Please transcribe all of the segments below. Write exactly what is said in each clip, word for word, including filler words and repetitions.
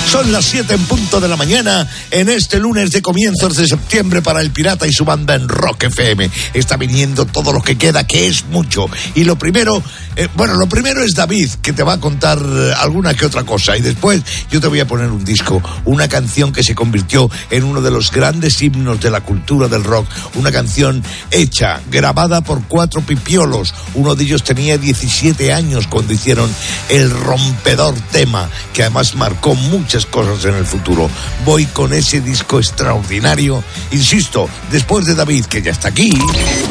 Son las siete en punto de la mañana en este lunes de comienzos de septiembre para el Pirata y su banda en Rock F M. Está viniendo todo lo que queda, que es mucho. Y lo primero, eh, bueno, lo primero es David, que te va a contar alguna que otra cosa. Y después yo te voy a poner un disco, una canción que se convirtió en uno de los grandes himnos de la cultura del rock. Una canción hecha, grabada por cuatro pipiolos. Uno de ellos tenía diecisiete años cuando hicieron el rompedor tema, que además marcó muchas cosas en el futuro. Voy con ese disco extraordinario, insisto, después de David, que ya está aquí.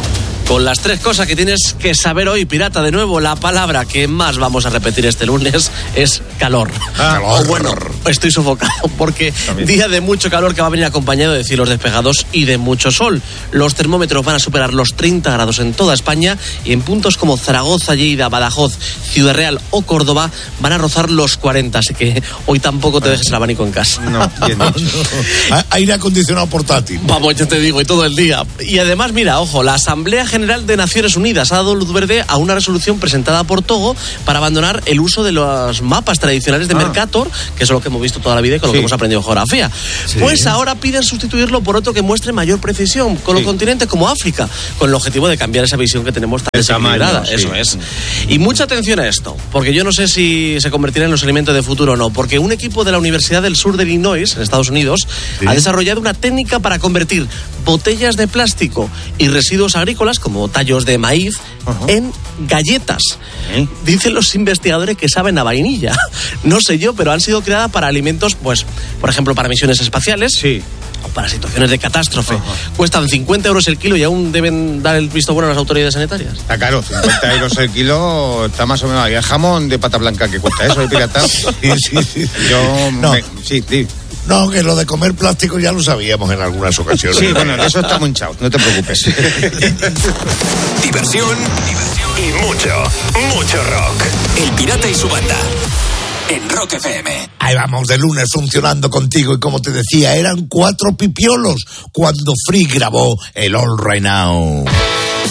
Con las tres cosas que tienes que saber hoy, Pirata, de nuevo, la palabra que más vamos a repetir este lunes es calor. Ah, o bueno, estoy sofocado porque también. Día de mucho calor que va a venir acompañado de cielos despejados y de mucho sol. Los termómetros van a superar los treinta grados en toda España y en puntos como Zaragoza, Lleida, Badajoz, Ciudad Real o Córdoba van a rozar los cuarenta, así que hoy tampoco te dejes el abanico en casa. No, bien no, no. Aire acondicionado portátil. Vamos, yo te digo, y todo el día. Y además, mira, ojo, la Asamblea General de Naciones Unidas ha dado luz verde a una resolución presentada por Togo para abandonar el uso de los mapas tradicionales de ah. Mercator, que es lo que hemos visto toda la vida y con sí. lo que hemos aprendido en geografía. Sí. Pues ahora piden sustituirlo por otro que muestre mayor precisión con sí. los continentes como África, con el objetivo de cambiar esa visión que tenemos tan desequilibrada. Sí. Eso es. Y mucha atención a esto, porque yo no sé si se convertirá en los alimentos de futuro o no, porque un equipo de la Universidad del Sur de Illinois, en Estados Unidos, sí. ha desarrollado una técnica para convertir botellas de plástico y residuos agrícolas, como tallos de maíz, uh-huh. en galletas. ¿Eh? Dicen los investigadores que saben a vainilla. No sé yo, pero han sido creadas para alimentos, pues, por ejemplo, para misiones espaciales. Sí. O para situaciones de catástrofe. Uh-huh. Cuestan cincuenta euros el kilo y aún deben dar el visto bueno a las autoridades sanitarias. Está caro, cincuenta euros el kilo está más o menos ahí. El jamón de pata blanca que cuesta eso, el pirata. Sí, sí, sí. Yo no. me, sí, sí. No, que lo de comer plástico ya lo sabíamos en algunas ocasiones. Sí, bueno, de eso estamos hinchados, no te preocupes. Diversión, diversión y mucho, mucho rock. El Pirata y su banda en Rock F M. Ahí vamos de lunes funcionando contigo y como te decía, eran cuatro pipiolos cuando Free grabó el All Right Now.